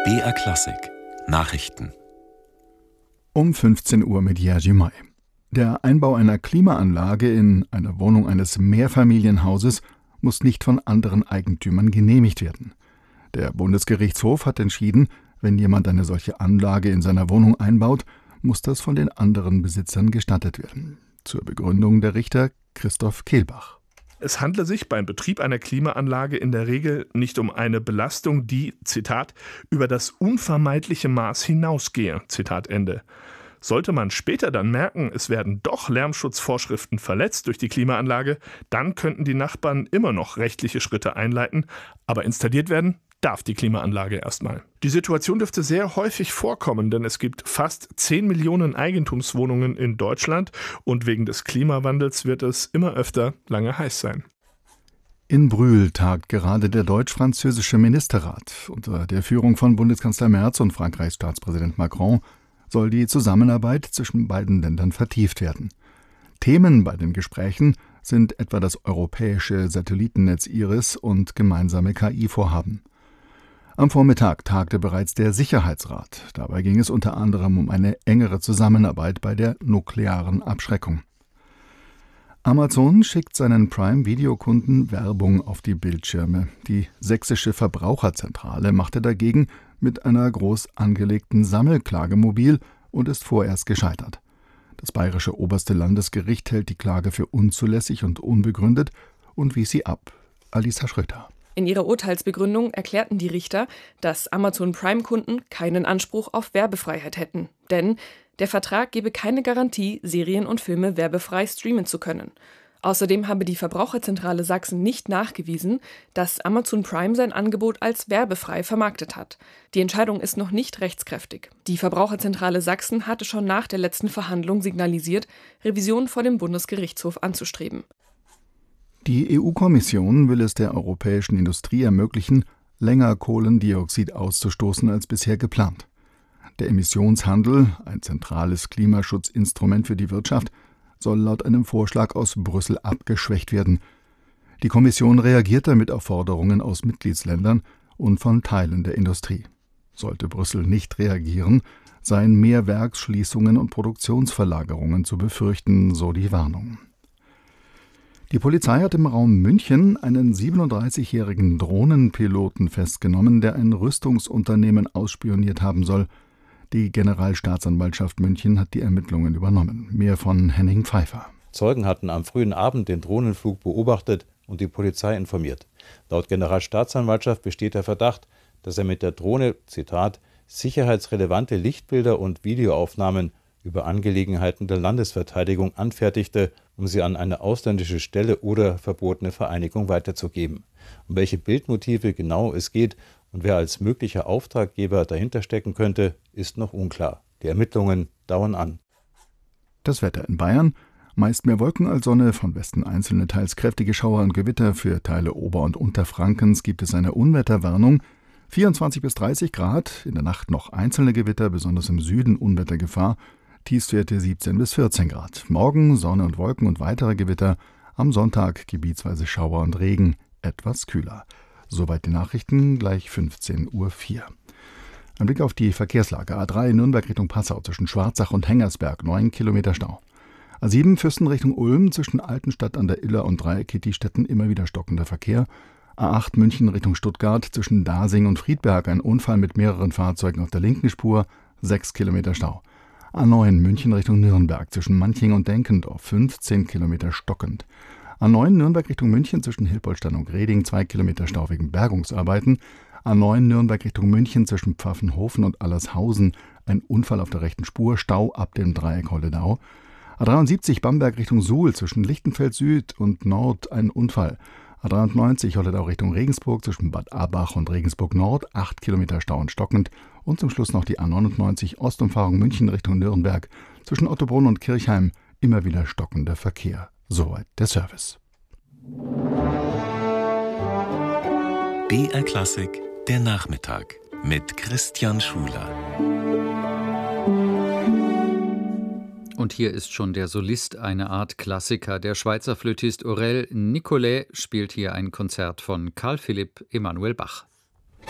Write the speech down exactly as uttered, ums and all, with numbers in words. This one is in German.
B R Klassik Nachrichten um fünfzehn Uhr mit Jerzy May. Der Einbau einer Klimaanlage in einer Wohnung eines Mehrfamilienhauses muss nicht von anderen Eigentümern genehmigt werden. Der Bundesgerichtshof hat entschieden, wenn jemand eine solche Anlage in seiner Wohnung einbaut, muss das von den anderen Besitzern gestattet werden. Zur Begründung der Richter Christoph Kehlbach. Es handle sich beim Betrieb einer Klimaanlage in der Regel nicht um eine Belastung, die, Zitat, über das unvermeidliche Maß hinausgehe, Zitat Ende. Sollte man später dann merken, es werden doch Lärmschutzvorschriften verletzt durch die Klimaanlage, dann könnten die Nachbarn immer noch rechtliche Schritte einleiten, aber installiert werden darf die Klimaanlage erstmal. Die Situation dürfte sehr häufig vorkommen, denn es gibt fast zehn Millionen Eigentumswohnungen in Deutschland und wegen des Klimawandels wird es immer öfter lange heiß sein. In Brühl tagt gerade der deutsch-französische Ministerrat. Unter der Führung von Bundeskanzler Merz und Frankreichs Staatspräsident Macron soll die Zusammenarbeit zwischen beiden Ländern vertieft werden. Themen bei den Gesprächen sind etwa das europäische Satellitennetz IRIS und gemeinsame K I-Vorhaben. Am Vormittag tagte bereits der Sicherheitsrat. Dabei ging es unter anderem um eine engere Zusammenarbeit bei der nuklearen Abschreckung. Amazon schickt seinen Prime-Video-Kunden Werbung auf die Bildschirme. Die sächsische Verbraucherzentrale machte dagegen mit einer groß angelegten Sammelklage mobil und ist vorerst gescheitert. Das bayerische oberste Landesgericht hält die Klage für unzulässig und unbegründet und wies sie ab. Alisa Schröter. In ihrer Urteilsbegründung erklärten die Richter, dass Amazon Prime-Kunden keinen Anspruch auf Werbefreiheit hätten. Denn der Vertrag gebe keine Garantie, Serien und Filme werbefrei streamen zu können. Außerdem habe die Verbraucherzentrale Sachsen nicht nachgewiesen, dass Amazon Prime sein Angebot als werbefrei vermarktet hat. Die Entscheidung ist noch nicht rechtskräftig. Die Verbraucherzentrale Sachsen hatte schon nach der letzten Verhandlung signalisiert, Revision vor dem Bundesgerichtshof anzustreben. Die E U-Kommission will es der europäischen Industrie ermöglichen, länger Kohlendioxid auszustoßen als bisher geplant. Der Emissionshandel, ein zentrales Klimaschutzinstrument für die Wirtschaft, soll laut einem Vorschlag aus Brüssel abgeschwächt werden. Die Kommission reagiert damit auf Forderungen aus Mitgliedsländern und von Teilen der Industrie. Sollte Brüssel nicht reagieren, seien mehr Werksschließungen und Produktionsverlagerungen zu befürchten, so die Warnung. Die Polizei hat im Raum München einen siebenunddreißigjährigen Drohnenpiloten festgenommen, der ein Rüstungsunternehmen ausspioniert haben soll. Die Generalstaatsanwaltschaft München hat die Ermittlungen übernommen. Mehr von Henning Pfeiffer. Zeugen hatten am frühen Abend den Drohnenflug beobachtet und die Polizei informiert. Laut Generalstaatsanwaltschaft besteht der Verdacht, dass er mit der Drohne, Zitat, sicherheitsrelevante Lichtbilder und Videoaufnahmen über Angelegenheiten der Landesverteidigung anfertigte, um sie an eine ausländische Stelle oder verbotene Vereinigung weiterzugeben. Um welche Bildmotive genau es geht und wer als möglicher Auftraggeber dahinter stecken könnte, ist noch unklar. Die Ermittlungen dauern an. Das Wetter in Bayern: meist mehr Wolken als Sonne, von Westen einzelne teils kräftige Schauer und Gewitter. Für Teile Ober- und Unterfrankens gibt es eine Unwetterwarnung. vierundzwanzig bis dreißig Grad, in der Nacht noch einzelne Gewitter, besonders im Süden Unwettergefahr. Tiefstwerte siebzehn bis vierzehn Grad. Morgen Sonne und Wolken und weitere Gewitter. Am Sonntag gebietsweise Schauer und Regen, etwas kühler. Soweit die Nachrichten, gleich fünfzehn Uhr vier. Ein Blick auf die Verkehrslage. A drei Nürnberg Richtung Passau zwischen Schwarzach und Hengersberg, neun Kilometer Stau. A sieben Fürsten Richtung Ulm zwischen Altenstadt an der Iller und Dreieck-Kittistetten immer wieder stockender Verkehr. A acht München Richtung Stuttgart zwischen Dasing und Friedberg ein Unfall mit mehreren Fahrzeugen auf der linken Spur, sechs Kilometer Stau. A neun München Richtung Nürnberg zwischen Manching und Denkendorf, fünfzehn Kilometer stockend. A neun Nürnberg Richtung München zwischen Hilpoltstein und Greding, zwei Kilometer Stau wegen Bergungsarbeiten. A neun Nürnberg Richtung München zwischen Pfaffenhofen und Allershausen, ein Unfall auf der rechten Spur, Stau ab dem Dreieck Holledau. A dreiundsiebzig Bamberg Richtung Suhl zwischen Lichtenfeld Süd und Nord, ein Unfall. A dreiundneunzig Holledau Richtung Regensburg zwischen Bad Abach und Regensburg Nord, acht Kilometer Stau und stockend. Und zum Schluss noch die A neunundneunzig Ostumfahrung München Richtung Nürnberg zwischen Ottobrunn und Kirchheim, immer wieder stockender Verkehr. Soweit der Service. B R Klassik, der Nachmittag mit Christian Schuler. Und hier ist schon der Solist, eine Art Klassiker. Der Schweizer Flötist Aurel Nicolet spielt hier ein Konzert von Carl Philipp Emanuel Bach.